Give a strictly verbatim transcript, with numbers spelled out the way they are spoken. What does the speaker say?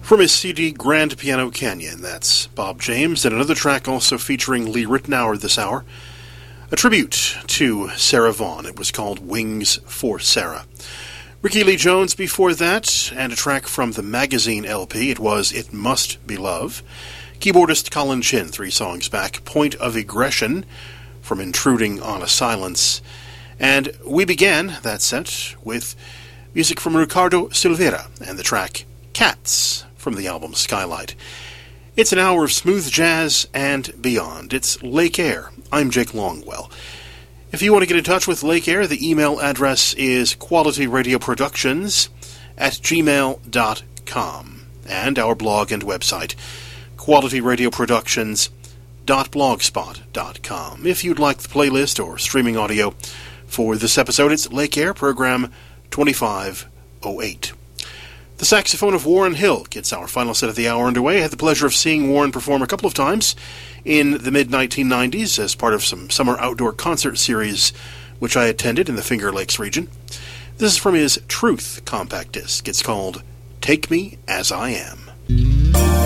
From his C D Grand Piano Canyon, that's Bob James, and another track also featuring Lee Ritenour this hour. A tribute to Sarah Vaughan. It was called Wings for Sarah. Ricky Lee Jones before that, and a track from the Magazine L P. It was It Must Be Love. Keyboardist Colin Chin, three songs back. Point of Aggression from Intruding on a Silence. And we began that set with music from Ricardo Silveira and the track Cats from the album Skylight. It's an hour of smooth jazz and beyond. It's Lake Air. I'm Jake Longwell. If you want to get in touch with Lake Air, the email address is qualityradioproductions at gmail dot com. And our blog and website, qualityradioproductions dot blogspot dot com. If you'd like the playlist or streaming audio for this episode, it's Lake Air, program twenty-five oh eight. The saxophone of Warren Hill gets our final set of the hour underway. I had the pleasure of seeing Warren perform a couple of times in the mid nineteen nineties as part of some summer outdoor concert series which I attended in the Finger Lakes region. This is from his Truth compact disc. It's called Take Me As I Am.